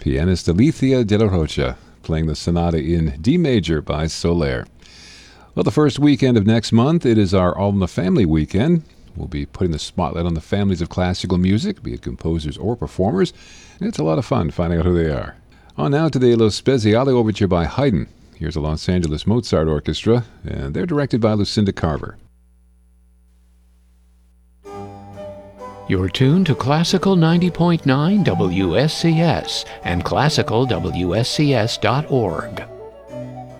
pianist Alicia de la Rocha, playing the sonata in D major by Soler. Well, the first weekend of next month, it is our All in the Family weekend. We'll be putting the spotlight on the families of classical music, be it composers or performers, and it's a lot of fun finding out who they are. On now to the Lo Speziale Overture by Haydn. Here's the Los Angeles Mozart Orchestra, and they're directed by Lucinda Carver. You're tuned to Classical 90.9 WSCS and classicalwscs.org.